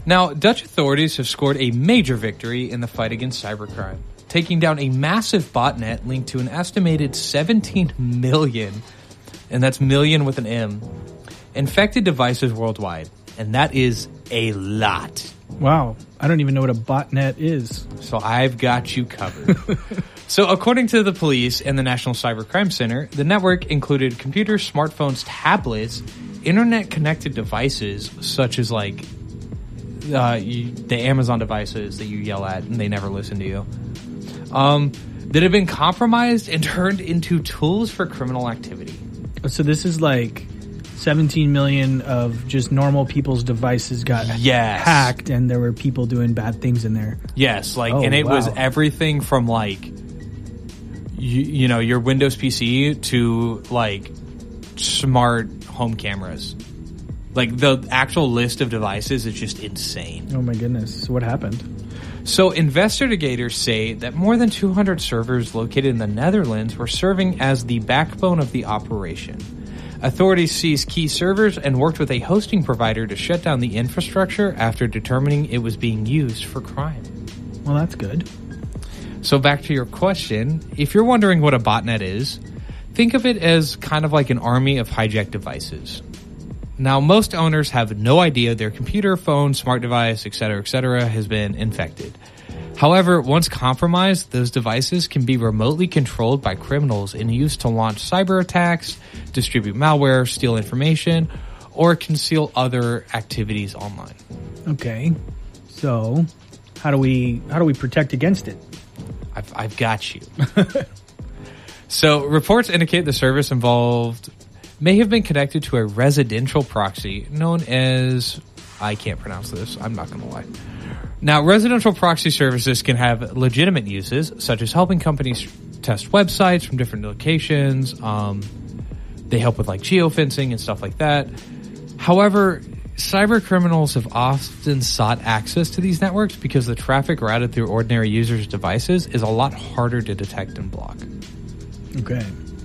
Now, Dutch authorities have scored a major victory in the fight against cybercrime, taking down a massive botnet linked to an estimated 17 million, and that's million with an M, infected devices worldwide. And that is a lot. Wow. I don't even know what a botnet is. So I've got you covered. So according to the police and the National Cybercrime Center, the network included computers, smartphones, tablets, internet-connected devices, such as like the Amazon devices that you yell at and they never listen to you, that have been compromised and turned into tools for criminal activity. So this is like 17 million of just normal people's devices got hacked, and there were people doing bad things in there. Yes, and it was everything from like you know, your Windows PC to like smart home cameras. Like the actual list of devices is just insane. Oh my goodness. So what happened? So investigators say that more than 200 servers located in the Netherlands were serving as the backbone of the operation. Authorities seized key servers and worked with a hosting provider to shut down the infrastructure after determining it was being used for crime. Well, that's good. So back to your question, if you're wondering what a botnet is, think of it as kind of like an army of hijacked devices. Now, most owners have no idea their computer, phone, smart device, etc., has been infected. However, once compromised, those devices can be remotely controlled by criminals and used to launch cyber attacks, distribute malware, steal information, or conceal other activities online. Okay. So, how do we protect against it? I've got you. So, reports indicate the service involved may have been connected to a residential proxy known as... I can't pronounce this. I'm not going to lie. Now, residential proxy services can have legitimate uses, such as helping companies test websites from different locations. They help with like geofencing and stuff like that. However, cyber criminals have often sought access to these networks because the traffic routed through ordinary users' devices is a lot harder to detect and block. Okay.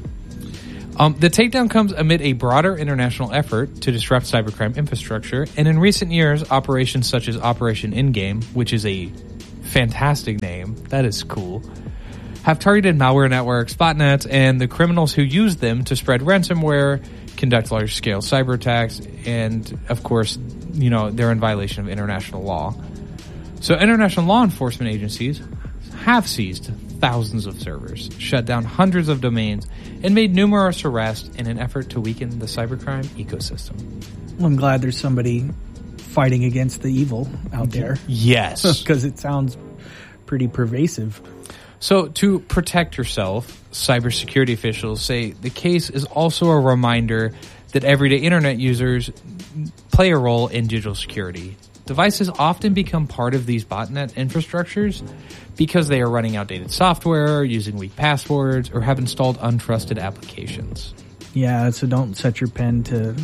The takedown comes amid a broader international effort to disrupt cybercrime infrastructure, and in recent years, operations such as Operation Endgame, which is a fantastic name, that is cool, have targeted malware networks, botnets, and the criminals who use them to spread ransomware, conduct large-scale cyber attacks, and, of course, you know, they're in violation of international law. So international law enforcement agencies have seized thousands of servers, shut down hundreds of domains, and made numerous arrests in an effort to weaken the cybercrime ecosystem. Well, I'm glad there's somebody fighting against the evil out there. Yes. Because it sounds pretty pervasive. So to protect yourself, cybersecurity officials say the case is also a reminder that everyday internet users play a role in digital security. Devices often become part of these botnet infrastructures because they are running outdated software, using weak passwords, or have installed untrusted applications. Yeah, so don't set your pen to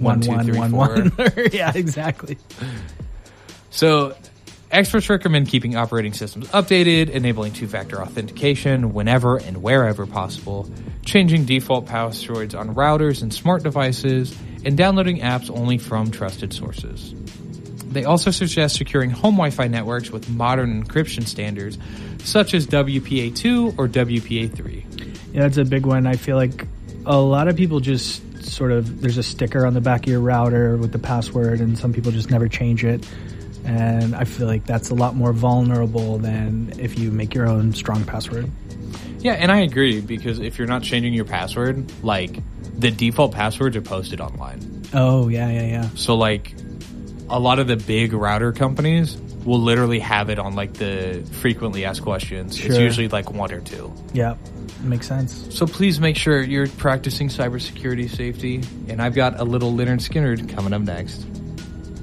1111. Yeah, exactly. So experts recommend keeping operating systems updated, enabling two-factor authentication whenever and wherever possible, changing default passwords on routers and smart devices, and downloading apps only from trusted sources. They also suggest securing home Wi-Fi networks with modern encryption standards, such as WPA2 or WPA3. Yeah, that's a big one. I feel like a lot of people just sort of, there's a sticker on the back of your router with the password, and some people just never change it. And I feel like that's a lot more vulnerable than if you make your own strong password. Yeah, and I agree, because if you're not changing your password, like, the default passwords are posted online. Oh, yeah. So, like, a lot of the big router companies will literally have it on like the frequently asked questions. Sure. It's usually like 1 or 2. Yeah, makes sense. So please make sure you're practicing cybersecurity safety. And I've got a little Leonard Skinner coming up next.